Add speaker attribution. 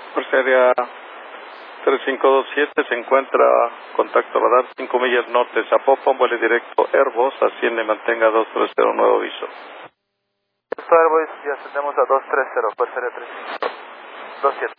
Speaker 1: Fuerza Aérea 3527 se encuentra contacto radar 5 millas norte, Zapopan, vuelo directo Airbus, asciende y mantenga 230, nuevo aviso.
Speaker 2: Esto Airbus, ya ascendemos a 230, Fuerza Aérea 3527.